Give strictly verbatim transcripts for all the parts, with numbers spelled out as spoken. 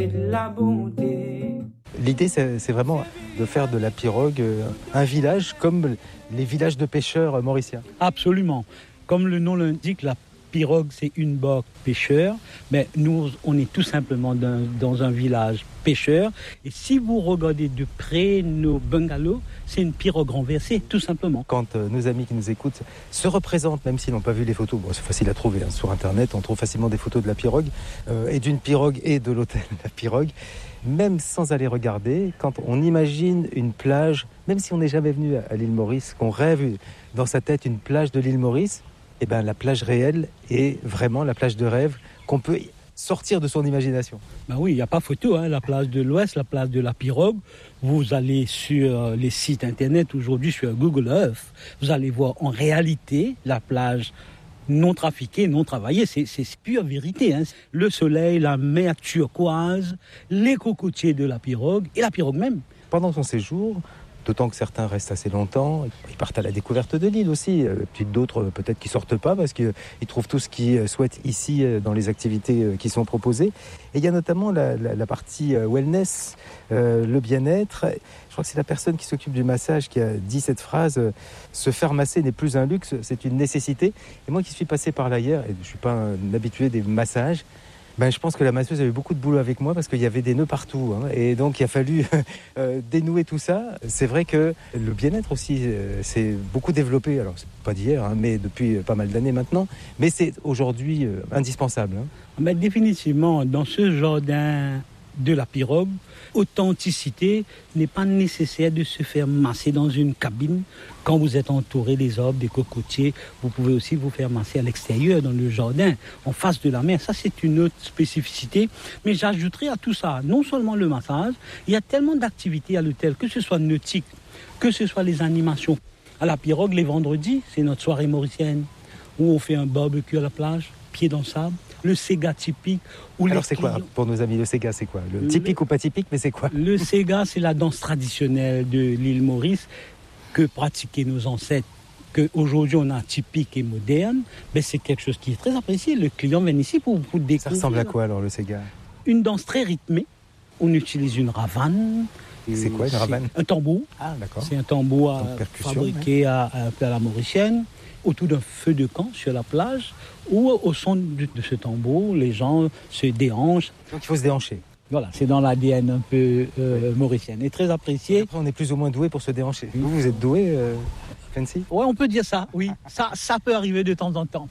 La bonté. L'idée, c'est, c'est vraiment de faire de la pirogue un village comme les villages de pêcheurs mauriciens. Absolument. Comme le nom l'indique, la pirogue, c'est une barque pêcheur. Mais nous, on est tout simplement dans, dans un village pêcheur. Et si vous regardez de près nos bungalows, c'est une pirogue renversée, tout simplement. Quand euh, nos amis qui nous écoutent se représentent, même s'ils n'ont pas vu les photos, bon, c'est facile à trouver hein, sur Internet, on trouve facilement des photos de la pirogue, euh, et d'une pirogue et de l'hôtel La Pirogue. Même sans aller regarder, quand on imagine une plage, même si on n'est jamais venu à, à l'île Maurice, qu'on rêve dans sa tête une plage de l'île Maurice, eh ben, la plage réelle est vraiment la plage de rêve qu'on peut sortir de son imagination. Ben oui, il n'y a pas photo, hein, la plage de l'Ouest, la plage de la Pirogue. Vous allez sur les sites internet aujourd'hui, sur Google Earth, vous allez voir en réalité la plage non trafiquée, non travaillée. C'est, c'est pure vérité. Hein. Le soleil, la mer turquoise, les cocotiers de la Pirogue et la Pirogue même. Pendant son séjour, d'autant que certains restent assez longtemps, ils partent à la découverte de l'île aussi, puis d'autres peut-être qui sortent pas parce qu'ils trouvent tout ce qu'ils souhaitent ici dans les activités qui sont proposées. Et il y a notamment la, la, la partie wellness, euh, le bien-être. Je crois que c'est la personne qui s'occupe du massage qui a dit cette phrase « Se faire masser n'est plus un luxe, c'est une nécessité ». Et moi qui suis passé par là hier, et je ne suis pas un habitué des massages, ben, je pense que la masseuse a eu beaucoup de boulot avec moi parce qu'il y avait des nœuds partout. Hein, et donc, il a fallu euh, dénouer tout ça. C'est vrai que le bien-être aussi, euh, s'est beaucoup développé. Alors, c'est pas d'hier, hein, mais depuis pas mal d'années maintenant. Mais c'est aujourd'hui euh, indispensable. Hein. Mais définitivement, dans ce jardin de la Pirogue, authenticité n'est pas nécessaire de se faire masser dans une cabine. Quand vous êtes entouré des arbres, des cocotiers, vous pouvez aussi vous faire masser à l'extérieur, dans le jardin, en face de la mer. Ça, c'est une autre spécificité. Mais j'ajouterai à tout ça, non seulement le massage, il y a tellement d'activités à l'hôtel, que ce soit nautique, que ce soit les animations. À la Pirogue, les vendredis, c'est notre soirée mauricienne, où on fait un barbecue à la plage, pied dans le sable. Le Sega typique. Où Alors c'est quoi, pour nos amis, le Sega, c'est quoi? Le typique le... ou pas typique, mais c'est quoi? Le Sega, c'est la danse traditionnelle de l'île Maurice que pratiquaient nos ancêtres, qu'aujourd'hui on a typique et moderne. Mais c'est quelque chose qui est très apprécié. Le client vient ici pour, pour découvrir. Ça ressemble à quoi alors, le Sega? Une danse très rythmée. On utilise une ravane. C'est quoi une ravane? Un tambour. Ah, d'accord. C'est un tambour à, fabriqué à, à, à la mauricienne, autour d'un feu de camp sur la plage, où au son de, de ce tambour, les gens se déhanchent. Donc il faut se déhancher. Voilà, c'est dans l'A D N un peu euh, mauricienne et très apprécié. Après, on est plus ou moins doué pour se déhancher. Vous, vous êtes doué, euh, Fancy? Ouais, on peut dire ça, oui. Ça, ça peut arriver de temps en temps.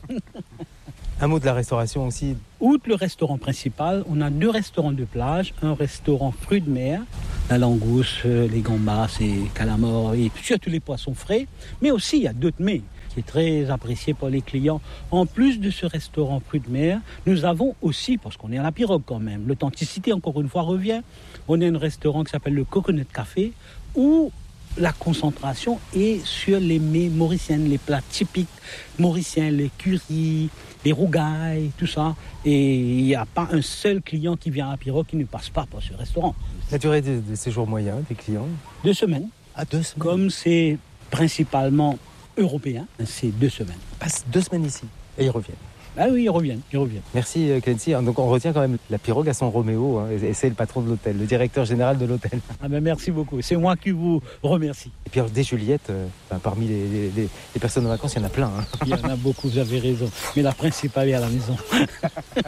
Un mot de la restauration aussi. Outre le restaurant principal, on a deux restaurants de plage. Un restaurant fruits de mer, la langouste, les gambas, les calamars et surtout les poissons frais. Mais aussi, il y a d'autres mets qui est très apprécié par les clients. En plus de ce restaurant fruits de mer, nous avons aussi, parce qu'on est à la Pirogue quand même, l'authenticité encore une fois revient, on a un restaurant qui s'appelle le Coconut Café, où la concentration est sur les mets mauriciennes, les plats typiques mauriciens, les currys, les rougailles, tout ça. Et il n'y a pas un seul client qui vient à la Pirogue qui ne passe pas par ce restaurant. La durée de, de séjour moyen des clients? Deux semaines. Ah, deux semaines. Comme c'est principalement européen, c'est deux semaines. Ils passent deux semaines ici et ils reviennent. Ah oui, ils reviennent, ils reviennent. Merci Clancy. Donc on retient quand même la Pirogue à son Roméo, hein, et c'est le patron de l'hôtel, le directeur général de l'hôtel. Ah ben merci beaucoup, c'est moi qui vous remercie. Et puis alors, des Juliettes, euh, ben, parmi les, les, les, les personnes en vacances, il y en a plein. Hein. Il y en a beaucoup, vous avez raison. Mais la principale est à la maison.